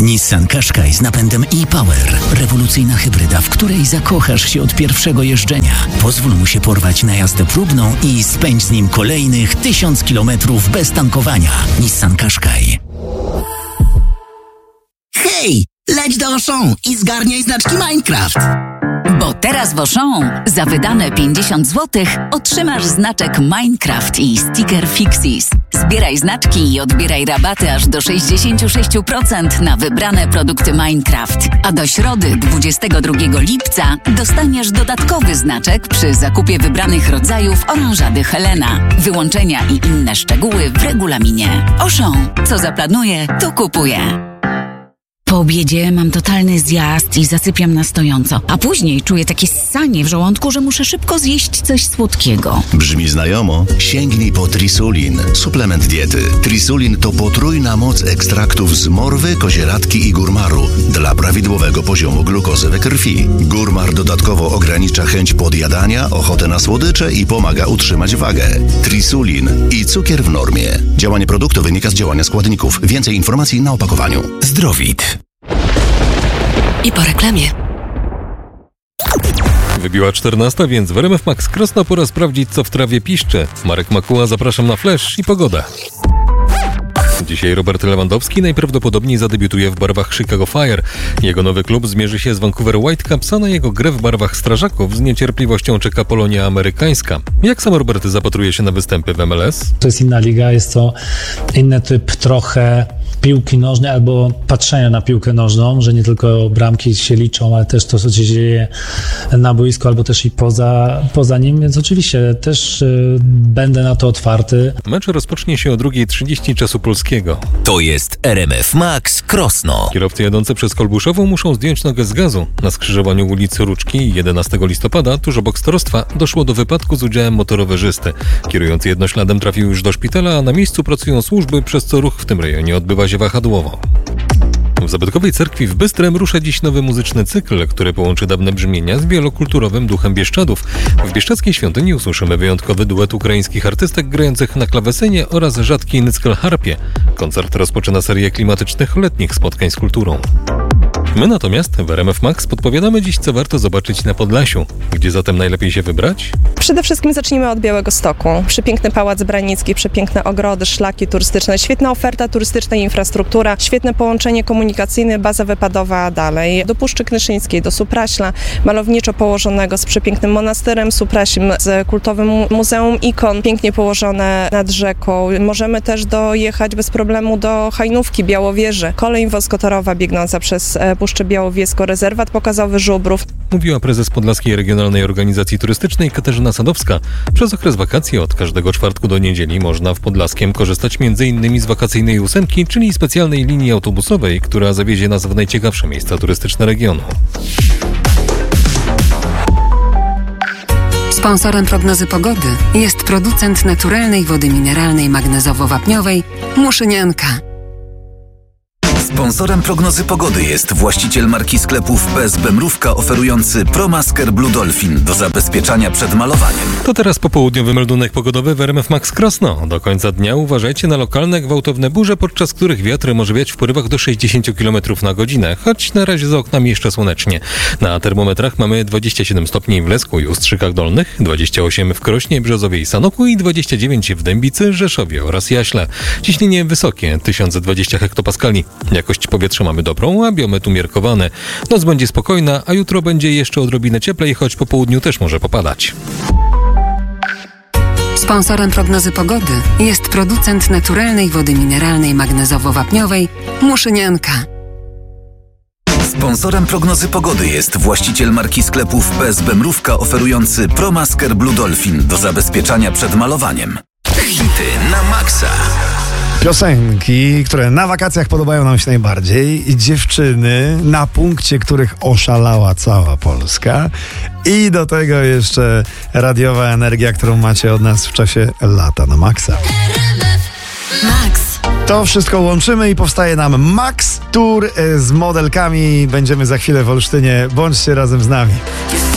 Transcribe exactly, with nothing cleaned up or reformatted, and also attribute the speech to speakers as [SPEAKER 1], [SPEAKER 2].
[SPEAKER 1] Nissan Qashqai z napędem e-Power. Rewolucyjna hybryda, w której zakochasz się od pierwszego jeżdżenia. Pozwól mu się porwać na jazdę próbną i spędź z nim kolejnych tysiąc kilometrów bez tankowania. Nissan Qashqai.
[SPEAKER 2] Hej, leć do Auchan i zgarniaj znaczki Minecraft.
[SPEAKER 3] Bo teraz w Auchan za wydane pięćdziesiąt złotych otrzymasz znaczek Minecraft i sticker Fixis. Zbieraj znaczki i odbieraj rabaty aż do sześćdziesiąt sześć procent na wybrane produkty Minecraft. A do środy dwudziestego drugiego lipca dostaniesz dodatkowy znaczek przy zakupie wybranych rodzajów oranżady Helena. Wyłączenia i inne szczegóły w regulaminie. Auchan. Co zaplanuje, to kupuje.
[SPEAKER 4] Po obiedzie mam totalny zjazd i zasypiam na stojąco, a później czuję takie ssanie w żołądku, że muszę szybko zjeść coś słodkiego.
[SPEAKER 5] Brzmi znajomo? Sięgnij po Trisulin, suplement diety. Trisulin to potrójna moc ekstraktów z morwy, kozieradki i górmaru dla prawidłowego poziomu glukozy we krwi. Górmar dodatkowo ogranicza chęć podjadania, ochotę na słodycze i pomaga utrzymać wagę. Trisulin i cukier w normie. Działanie produktu wynika z działania składników. Więcej informacji na opakowaniu.
[SPEAKER 1] Zdrowit.
[SPEAKER 6] I po reklamie.
[SPEAKER 7] Wybiła czternasta, więc w R M F Max Krosno pora sprawdzić, co w trawie piszczy. Marek Makuła, zapraszam na Flash i pogodę. Dzisiaj Robert Lewandowski najprawdopodobniej zadebiutuje w barwach Chicago Fire. Jego nowy klub zmierzy się z Vancouver Whitecaps, a na jego grę w barwach Strażaków z niecierpliwością czeka Polonia amerykańska. Jak sam Robert zapatruje się na występy w M L S?
[SPEAKER 8] To jest inna liga, jest to inny typ trochę piłki nożnej albo patrzenia na piłkę nożną, że nie tylko bramki się liczą, ale też to, co się dzieje na boisku albo też i poza, poza nim, więc oczywiście też y, będę na to otwarty.
[SPEAKER 7] Mecz rozpocznie się o drugiej trzydzieści czasu polskiego.
[SPEAKER 1] To jest R M F Max Krosno.
[SPEAKER 7] Kierowcy jadący przez Kolbuszową muszą zdjąć nogę z gazu. Na skrzyżowaniu ulicy Ruczki jedenastego listopada, tuż obok starostwa, doszło do wypadku z udziałem motorowerzysty. Kierujący jednośladem trafił już do szpitala, a na miejscu pracują służby, przez co ruch w tym rejonie odbywa się wahadłowo. W zabytkowej cerkwi w Bystrem rusza dziś nowy muzyczny cykl, który połączy dawne brzmienia z wielokulturowym duchem Bieszczadów. W bieszczadzkiej świątyni usłyszymy wyjątkowy duet ukraińskich artystek grających na klawesynie oraz rzadkiej nyckel-harpie. Koncert rozpoczyna serię klimatycznych letnich spotkań z kulturą. My natomiast w R M F Max podpowiadamy dziś, co warto zobaczyć na Podlasiu. Gdzie zatem najlepiej się wybrać?
[SPEAKER 9] Przede wszystkim zacznijmy od Białegostoku. Przepiękny Pałac Branicki, przepiękne ogrody, szlaki turystyczne, świetna oferta turystyczna i infrastruktura, świetne połączenie komunikacyjne, baza wypadowa dalej. Do Puszczy Knyszyńskiej, do Supraśla, malowniczo położonego z przepięknym monasterem Supraśm, z kultowym Muzeum Ikon, pięknie położone nad rzeką. Możemy też dojechać bez problemu do Hajnówki, Białowieży, kolej wąskotorowa biegnąca przez Puszczę Białowiesko, rezerwat pokazowy Żubrów.
[SPEAKER 7] Mówiła prezes Podlaskiej Regionalnej Organizacji Turystycznej Katarzyna Sadowska. Przez okres wakacji od każdego czwartku do niedzieli można w Podlaskiem korzystać między innymi z wakacyjnej ósemki, czyli specjalnej linii autobusowej, która zawiezie nas w najciekawsze miejsca turystyczne regionu.
[SPEAKER 6] Sponsorem prognozy pogody jest producent naturalnej wody mineralnej magnezowo-wapniowej Muszynianka.
[SPEAKER 1] Sponsorem prognozy pogody jest właściciel marki sklepów P S B Mrówka oferujący ProMasker Blue Dolphin do zabezpieczania przed malowaniem.
[SPEAKER 7] To teraz popołudniowy meldunek pogodowy w R M F Max Krosno. Do końca dnia uważajcie na lokalne gwałtowne burze, podczas których wiatr może wiać w porywach do sześćdziesiąt kilometrów na godzinę, choć na razie za oknami jeszcze słonecznie. Na termometrach mamy dwadzieścia siedem stopni w Lesku i Ustrzykach Dolnych, dwadzieścia osiem w Krośnie, Brzozowie i Sanoku i dwadzieścia dziewięć w Dębicy, Rzeszowie oraz Jaśle. Ciśnienie wysokie, tysiąc dwadzieścia hektopaskali. Jakość powietrza mamy dobrą, a biometr umiarkowany. Noc będzie spokojna, a jutro będzie jeszcze odrobinę cieplej, choć po południu też może popadać.
[SPEAKER 6] Sponsorem prognozy pogody jest producent naturalnej wody mineralnej magnezowo-wapniowej Muszynianka.
[SPEAKER 1] Sponsorem prognozy pogody jest właściciel marki sklepów P S B Mrówka oferujący ProMasker Blue Dolphin do zabezpieczania przed malowaniem. Hity na maksa.
[SPEAKER 10] Piosenki, które na wakacjach podobają nam się najbardziej, dziewczyny, na punkcie których oszalała cała Polska i do tego jeszcze radiowa energia, którą macie od nas w czasie lata na maksa.
[SPEAKER 6] Max.
[SPEAKER 10] To wszystko łączymy i powstaje nam Max Tour z modelkami. Będziemy za chwilę w Olsztynie. Bądźcie razem z nami.